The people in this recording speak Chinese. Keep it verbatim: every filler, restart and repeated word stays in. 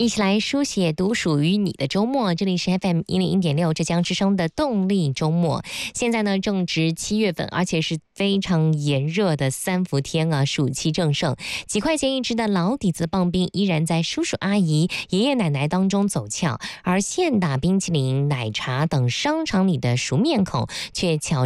一起来书写独属于你的周末。这里是 F M 一零一点六浙江之声的动力周末。现在呢正值七月份，而且是非常炎热的三伏天啊，暑气正盛。几块钱一支的老底子棒冰依然在叔叔阿姨、爷爷奶奶当中走俏，而现打冰淇淋、奶茶等商场里的熟面孔却悄